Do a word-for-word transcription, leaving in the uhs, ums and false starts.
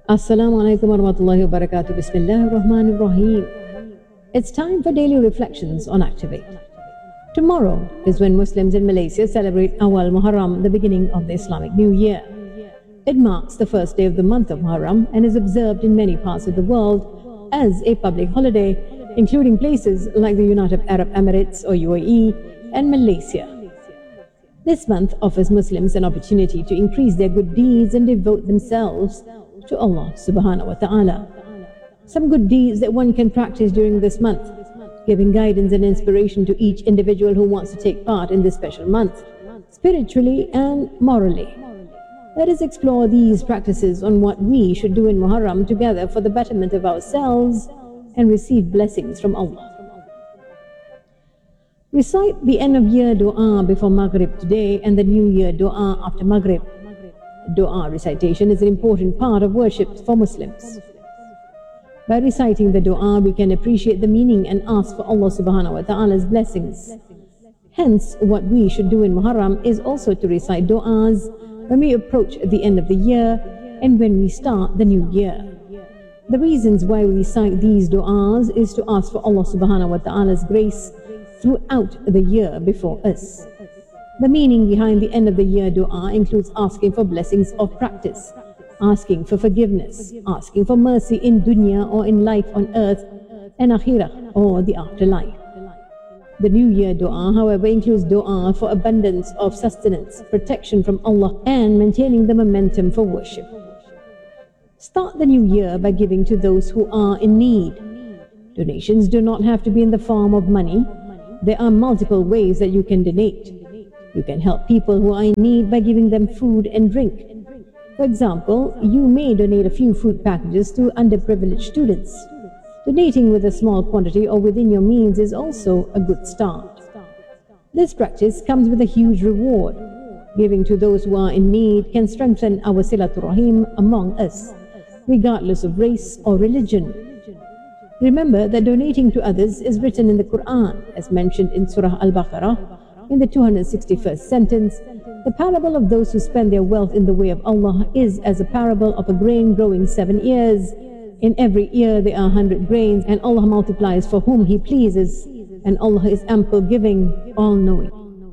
Assalamu alaikum wa rahmatullahi wa barakatuh. Bismillahir Rahmanir Rahim. It's time for daily reflections on Activate. Tomorrow is when Muslims in Malaysia celebrate Awal Muharram, the beginning of the Islamic New Year. It marks the first day of the month of Muharram and is observed in many parts of the world as a public holiday, including places like the United Arab Emirates or U A E and Malaysia. This month offers Muslims an opportunity to increase their good deeds and devote themselves to Allah subhanahu wa ta'ala. Some good deeds that one can practice during this month, giving guidance and inspiration to each individual who wants to take part in this special month, spiritually and morally. Let us explore these practices on what we should do in Muharram together for the betterment of ourselves and receive blessings from Allah. Recite the end of year dua before Maghrib today and the New Year dua after Maghrib. Dua recitation is an important part of worship for Muslims. By reciting the dua, we can appreciate the meaning and ask for Allah subhanahu wa ta'ala's blessings. Hence, what we should do in Muharram is also to recite du'as when we approach the end of the year and when we start the new year. The reasons why we recite these du'as is to ask for Allah subhanahu wa ta'ala's grace throughout the year before us. The meaning behind the end of the year dua includes asking for blessings of practice, asking for forgiveness, asking for mercy in dunya or in life on earth, and akhirah or the afterlife. The New Year dua, however, includes dua for abundance of sustenance, protection from Allah, and maintaining the momentum for worship. Start the new year by giving to those who are in need. Donations do not have to be in the form of money. There are multiple ways that you can donate. You can help people who are in need by giving them food and drink. For example, you may donate a few food packages to underprivileged students. Donating with a small quantity or within your means is also a good start. This practice comes with a huge reward. Giving to those who are in need can strengthen our silatul rahim among us, regardless of race or religion. Remember that donating to others is written in the Quran, as mentioned in Surah Al-Baqarah, in the two hundred sixty-first sentence. The parable of those who spend their wealth in the way of Allah is as a parable of a grain growing seven years. In every year there are a hundred grains, and Allah multiplies for whom He pleases, and Allah is ample giving, all-knowing.